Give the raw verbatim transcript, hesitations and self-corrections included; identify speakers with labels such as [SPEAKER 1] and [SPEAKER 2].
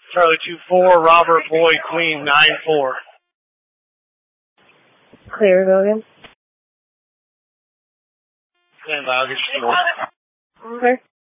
[SPEAKER 1] Charlie two four, Robert Boy Queen nine four.
[SPEAKER 2] Clear, go again.
[SPEAKER 1] Stand by, I'll get you some more.
[SPEAKER 2] Okay.